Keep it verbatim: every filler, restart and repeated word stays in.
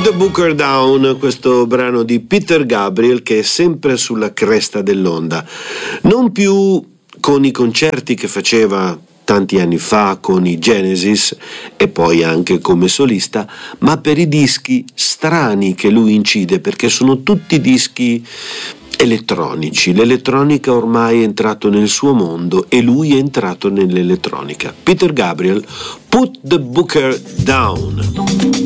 the Booker Down, questo brano di Peter Gabriel che è sempre sulla cresta dell'onda, non più con i concerti che faceva tanti anni fa con i Genesis e poi anche come solista, ma per i dischi strani che lui incide, perché sono tutti dischi elettronici. L'elettronica ormai è entrato nel suo mondo e lui è entrato nell'elettronica. Peter Gabriel, Put the Booker Down.